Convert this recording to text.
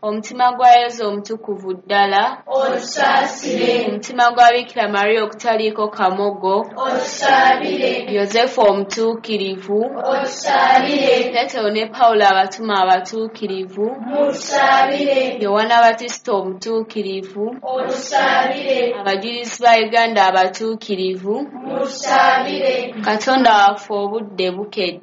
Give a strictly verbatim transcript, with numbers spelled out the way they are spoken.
omutima gwa Yesu omutukuvu ddala otusaasire omutima gwa Bikira Maria okutaliiko kamogo otusaabire Yozefu omutuukirivu otusaabire Petero ne Pawulo abatuma abatuukirivu mutusaabire Yowaana Batisita omutuukirivu otusaabire abajulizi ba Uganda abatuukirivu mutusaabire Katonda waffe obudde bukedde